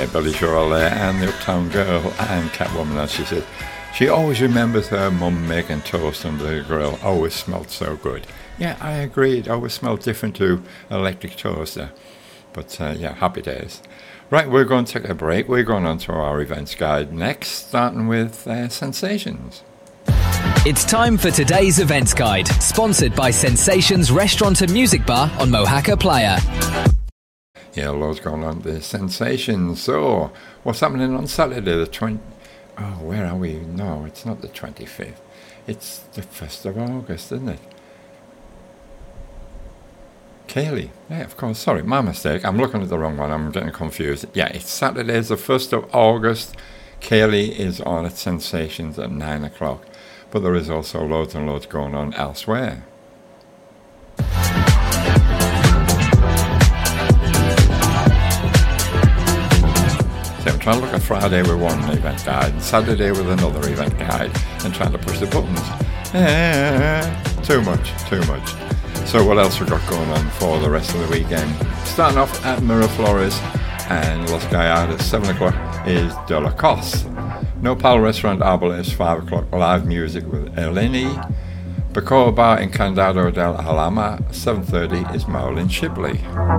Yeah, Billy Joel there, and the Uptown Girl and Catwoman, as she said. She always remembers her mum making toast under the grill. Always smelled so good. Yeah, I agree. It always smelled different to electric toaster. But yeah, happy days. Right, we're going to take a break. We're going on to our events guide next, starting with Sensations. It's time for today's events guide, sponsored by Sensations Restaurant and Music Bar on Mohaca Playa. Yeah, loads going on. The Sensations. So, what's happening on Saturday, the 20th? Oh, where are we? No, it's not the 25th. It's the 1st of August, isn't it? Cayley. Yeah, of course. Sorry, my mistake. I'm looking at the wrong one. I'm getting confused. Yeah, it's Saturday, the 1st of August. Cayley is on at Sensations at 9 o'clock. But there is also loads and loads going on elsewhere. So I'm trying to look at Friday with one event guide, Saturday with another event guide, and trying to push the buttons. Too much. So what else we got going on for the rest of the weekend? Starting off at Miraflores and Los Gallardos, 7 o'clock is De La Cos. Nopal Restaurant Arboles, 5 o'clock, live music with Eleni. Bacoa Bar in Candado del Alhama, 7:30 is Marilyn Shipley.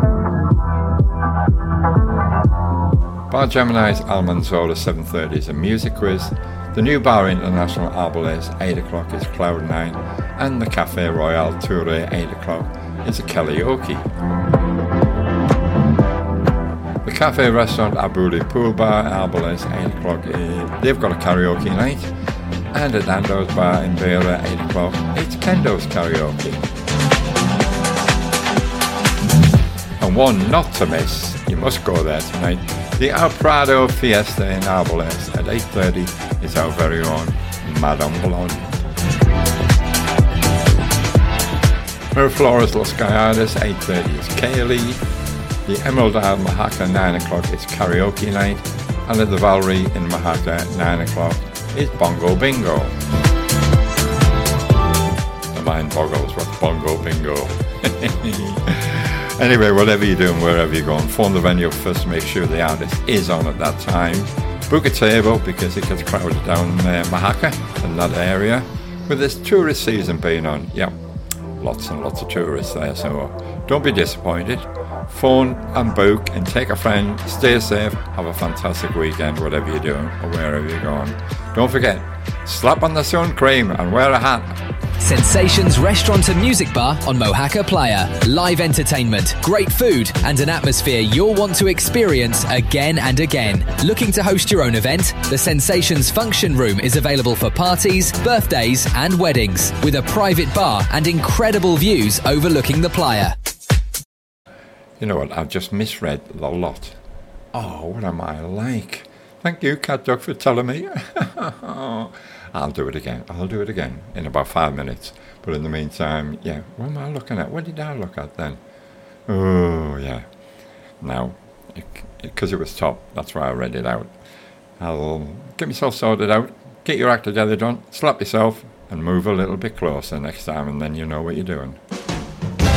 Bar Gemini's Almanzora, 7:30 is a music quiz. The new Bar International Arboles, 8 o'clock is Cloud9. And the Cafe Royal Touré, 8 o'clock is a karaoke. The Cafe Restaurant Abuli Pool Bar Arboles, 8 o'clock, they've got a karaoke night. And at Nando's Bar in Beira, 8 o'clock, it's Kendo's karaoke. And one not to miss, you must go there tonight, the El Prado Fiesta in Arboles at 8:30 is our very own Madame Blonde. Miraflores Los Gallardos, 8:30 is Cayley. The Emerald Isle Mohaca, 9 o'clock is karaoke night. And at the Valerie in Mohaca, 9 o'clock is Bongo Bingo. The mind boggles, what's Bongo Bingo? Anyway, whatever you're doing, wherever you're going, phone the venue first to make sure the artist is on at that time. Book a table because it gets crowded down Mohaca in that area. With this tourist season being on, yeah, lots and lots of tourists there, so don't be disappointed. Phone and book and take a friend. Stay safe. Have a fantastic weekend, whatever you're doing or wherever you're going. Don't forget, slap on the sun cream and wear a hat. Sensations Restaurant and Music Bar on Mohaca Playa. Live entertainment, great food, and an atmosphere you'll want to experience again and again. Looking to host your own event? The Sensations Function Room is available for parties, birthdays, and weddings, with a private bar and incredible views overlooking the playa. You know what? I've just misread the lot. Oh, what am I like? Thank you, Cat Dog, for telling me. I'll do it again in about 5 minutes. But in the meantime, yeah, what am I looking at? What did I look at then? Oh, yeah. Now, because it was top, that's why I read it out. I'll get myself sorted out, get your act together done, slap yourself, and move a little bit closer next time, and then you know what you're doing.